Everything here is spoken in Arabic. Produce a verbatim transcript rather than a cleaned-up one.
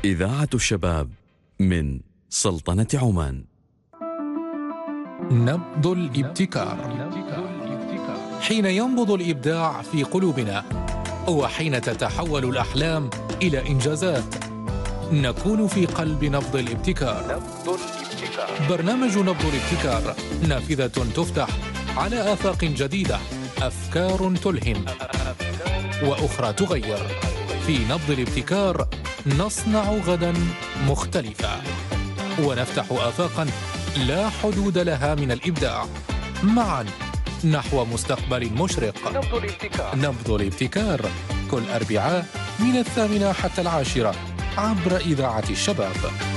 إذاعة الشباب من سلطنة عمان. نبض الابتكار. حين ينبض الإبداع في قلوبنا وحين تتحول الأحلام إلى إنجازات نكون في قلب نبض الابتكار. برنامج نبض الابتكار نافذة تفتح على آفاق جديدة، أفكار تلهم وأخرى تغير. في نبض الابتكار نصنع غدا مختلفا ونفتح آفاقا لا حدود لها من الإبداع، معا نحو مستقبل مشرق. نبض الابتكار. نبض الابتكار كل أربعاء من الثامنة حتى العاشرة عبر إذاعة الشباب.